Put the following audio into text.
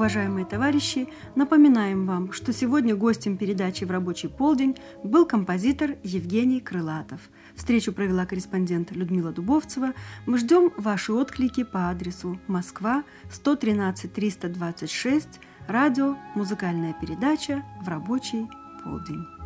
уважаемые товарищи, напоминаем вам, что сегодня гостем передачи «В рабочий полдень» был композитор Евгений Крылатов. Встречу провела корреспондент Людмила Дубовцева. Мы ждем ваши отклики по адресу Москва, 113 326, радио, музыкальная передача «В рабочий полдень».